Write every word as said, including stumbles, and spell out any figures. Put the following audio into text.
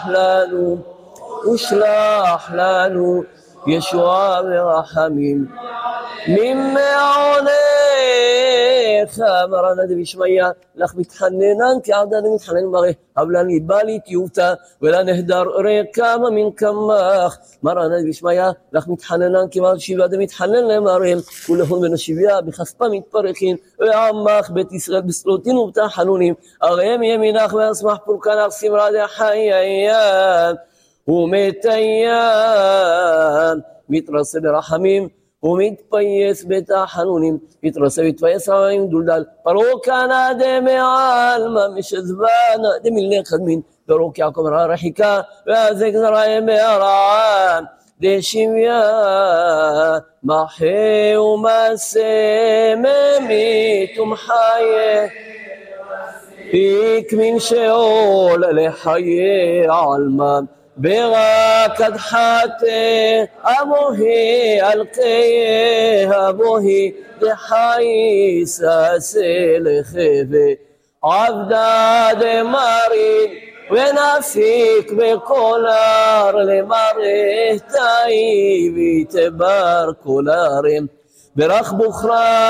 לנו ושלח לנו ישועה ורחמים ממעונך. מרן דבישמיא לך מתחננן כעדה דמתחנן מראה אבל ניבלי תיובתא ולנהדר רקמה מן קמך. מרן דבישמיא לך מתחננן כמעט שבעה דמתחנן למראה ולהון בן השביה בכספה מתפרחין ועמך בית ישראל בסלוטין ובתחנונים אריהם ימינך ואסמח פורקן אך סמרה דחייያን ומתיין מתרסה ברחמים ומתפייס בתחנונים מתרסה מתפייס רעים דולדל פרוקנה דמעלמה משזבנה דמילך חדמין פרוק יעקב רעה רחיקה והזק זרעים בהרעם דשמיה מחה ומסה ממית ומחיה פיק מן שאול לחיי עלמם ברק הדחתה אבוהי אלקי אבוהי דחי ססה לחווה עבדה דמרין ונפיק בקולר למראה תאי ויתבר קולרים ברך בוכרה